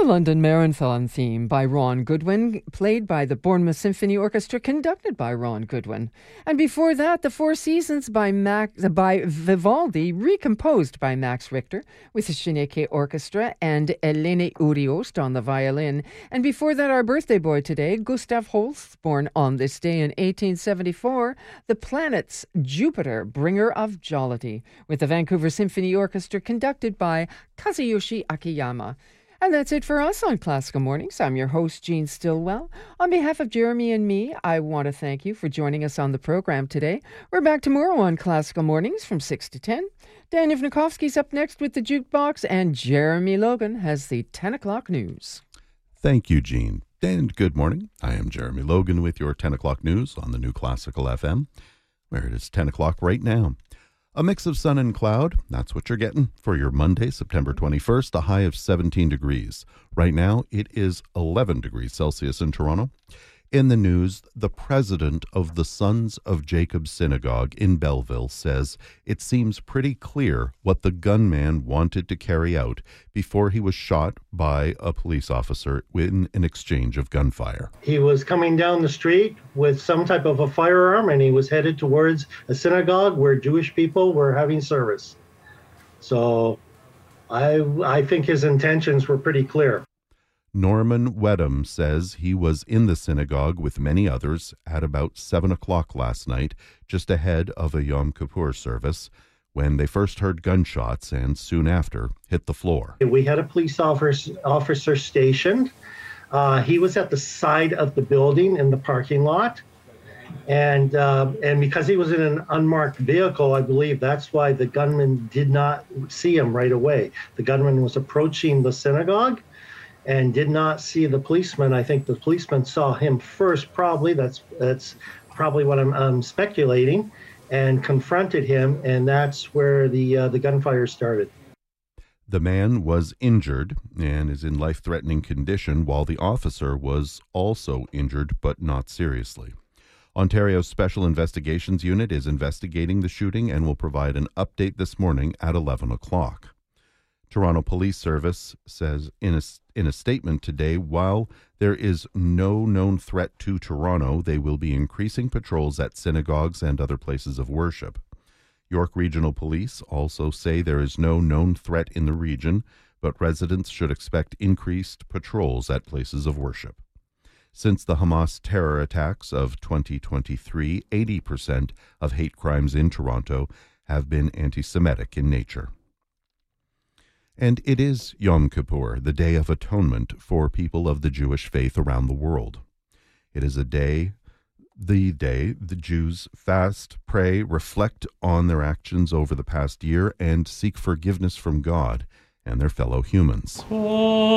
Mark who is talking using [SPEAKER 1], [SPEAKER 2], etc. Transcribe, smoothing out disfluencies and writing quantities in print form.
[SPEAKER 1] The London Marathon theme by Ron Goodwin, played by the Bournemouth Symphony Orchestra, conducted by Ron Goodwin. And before that, The Four Seasons by Vivaldi, recomposed by Max Richter, with the Shineke Orchestra and Eleni Uriost on the violin. And before that, our birthday boy today, Gustav Holst, born on this day in 1874, the planet's Jupiter, bringer of jollity, with the Vancouver Symphony Orchestra, conducted by Kazuyoshi Akiyama. And that's it for us on Classical Mornings. I'm your host, Jean Stillwell. On behalf of Jeremy and me, I want to thank you for joining us on the program today. We're back tomorrow on Classical Mornings from 6 to 10. Daniel Vnukovsky's up next with the Jukebox, and Jeremy Logan has the 10 o'clock news.
[SPEAKER 2] Thank you, Jean. And good morning. I am Jeremy Logan with your 10 o'clock news on the New Classical FM, where it is 10 o'clock right now. A mix of sun and cloud, that's what you're getting for your Monday, September 21st, a high of 17 degrees. Right now, it is 11 degrees Celsius in Toronto. In the news, the president of the Sons of Jacob Synagogue in Belleville says it seems pretty clear what the gunman wanted to carry out before he was shot by a police officer in an exchange of gunfire.
[SPEAKER 3] He was coming down the street with some type of a firearm, and he was headed towards a synagogue where Jewish people were having service. So I think his intentions were pretty clear.
[SPEAKER 2] Norman Wedham says he was in the synagogue with many others at about 7 o'clock last night, just ahead of a Yom Kippur service, when they first heard gunshots and soon after hit the floor.
[SPEAKER 3] We had a police officer stationed. He was at the side of the building in the parking lot. And because he was in an unmarked vehicle, I believe that's why the gunman did not see him right away. The gunman was approaching the synagogue and did not see the policeman. I think the policeman saw him first, probably. That's probably what I'm speculating, and confronted him, and that's where the gunfire started.
[SPEAKER 2] The man was injured and is in life-threatening condition, while the officer was also injured, but not seriously. Ontario's Special Investigations Unit is investigating the shooting and will provide an update this morning at 11 o'clock. Toronto Police Service says in a statement today, while there is no known threat to Toronto, they will be increasing patrols at synagogues and other places of worship. York Regional Police also say there is no known threat in the region, but residents should expect increased patrols at places of worship. Since the Hamas terror attacks of 2023, 80% of hate crimes in Toronto have been anti-Semitic in nature. And it is Yom Kippur, the Day of Atonement for people of the Jewish faith around the world. It is the day the Jews fast, pray, reflect on their actions over the past year, and seek forgiveness from God and their fellow humans.